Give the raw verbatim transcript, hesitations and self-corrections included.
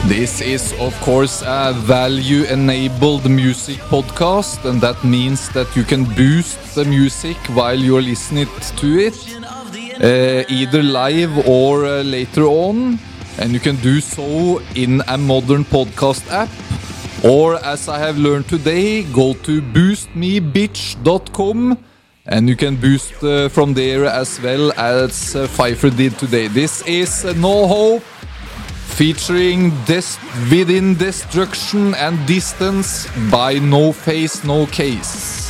This is, of course, a value-enabled music podcast, and that means that you can boost the music while you're listening to it, uh, either live or uh, later on, and you can do so in a modern podcast app, or as I have learned today, go to boost me bitch dot com, and you can boost uh, from there as well as uh, Pfeiffer did today. This is uh, No Hope, featuring Des- Within Destruction and Distance by No Face No Case.